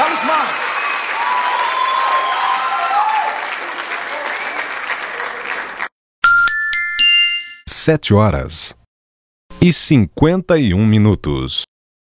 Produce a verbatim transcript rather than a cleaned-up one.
Vamos mais. Sete horas e cinquenta e um minutos.